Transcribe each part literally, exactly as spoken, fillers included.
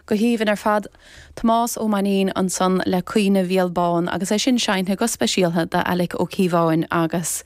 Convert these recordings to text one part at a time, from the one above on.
go híhann ar fad Tomás ó Manín an san le cuioine bhíalbáin agus é sin seinthe go speisialthe de Alec ó Cíbháin agus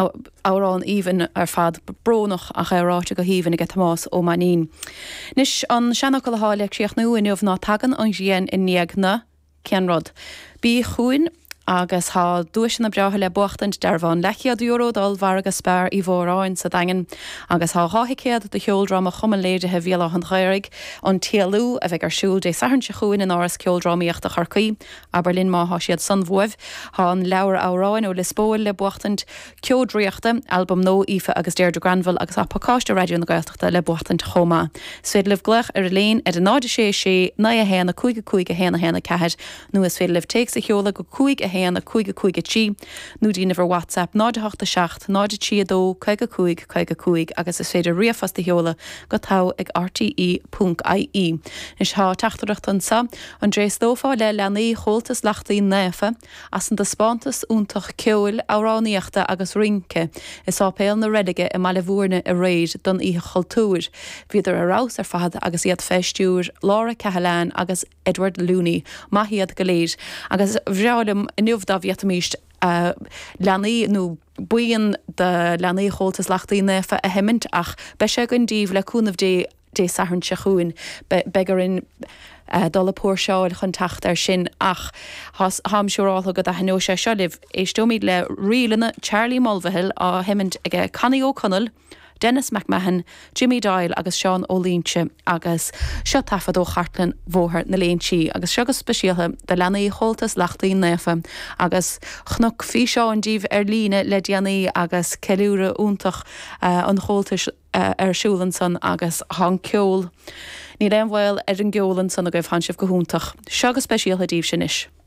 árán íhan ar fad brónach a charáte go híhann ige Tomás ó Manín. Nis an seannach go le hála tríoch nó inniuh ná tagan an ghéan in níagna ceanrod. Bí chuin agus há dúis na breatha le buachtant derbhán lechiad dúródal bhar agus spéir í bhóráin sa dagan agus há háthicéad de cheoldrám a chuman léidethe bhíala an chairig an tíalú a bheith ar siúil dé sahann se chuin in áras ceoldrámíocht a charcaí a Berlin má há siad san bhuamh há an leabhar áráin ó Lisbóil le buachtant ceodríochta albumm nó ife agus Deirdre Granville agus apacáiste radio na Gaeltachta le buachtant chomá. Sfeid libh glach ar a léin ar an náide sé sé na a héna chuige chuige héna héna cehead nu is féidir libh takes a cheola go chuig héana chuige chuige tí, nó dína bhar WhatsApp náide hachta seacht, náide tí a dó, chuige chuig, chuige chuig, agus is féidir riafas de heola go tá ag r t e dot i e. Is há teachtarach an sa, an drééis dófá le leanaí chóltas leachtaí néfa, as an de spántas úntach ceil áráníochta agus rinke, is á péal na redige i meile bhúrne a réid don í choltúir, viidir a rás ar fad agus iad feistúr Laura Cahalan agus Edward Looney, mahiad goléid, agus bhreálim nuamh dá bhíatamíist uh, leanaí nó buíon de leanaí chóltas leachtaí néfa a himint ach be sé gon díomh le cúnamh dé dé sahann se chuin begarin uh, dola pór seáil chun tacht ar sin ach ham siúrátha go a henó sé seolibh éistómíd le rialana Charlie Mulvihill á himint ige Connie O'Connell, Dennis McMahon, Jimmy Doyle agus Sean O'Leanche agus seo tafad ó chartlan bmhóthar na léontí agus segus speisialthe de leanaí chóltas leachtaí néfa agus chnuk fí seo an díomh ar líne le déanaí agus ceiliúra úntach uh, an chóltas uh, ar siúlan san agus hang ceol. Ní réim bhfuil ar an geolan san a goibh hansibh go húntach. Segus speisialthe díobh sin is.